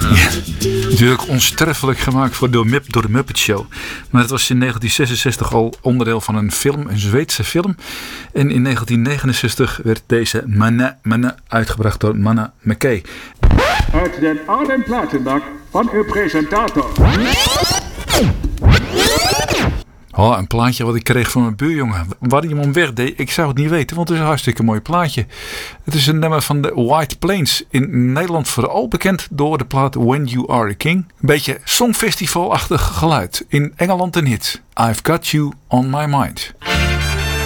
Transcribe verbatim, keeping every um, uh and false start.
Ja, natuurlijk onsterfelijk gemaakt voor de, Mupp, door de Muppet Show. Maar het was in negentien zesenzestig al onderdeel van een film, een Zweedse film. En in negentien negenenzestig werd deze Manna Manna uitgebracht door Manna McKay. Uit den oude platenbak van uw presentator. Oh, een plaatje wat ik kreeg van mijn buurjongen. Waar hij hem om wegdeed, ik zou het niet weten, want het is een hartstikke mooi plaatje. Het is een nummer van de White Plains. In Nederland vooral bekend door de plaat When You Are a King. Een beetje songfestivalachtig geluid. In Engeland een hit. I've Got You On My Mind.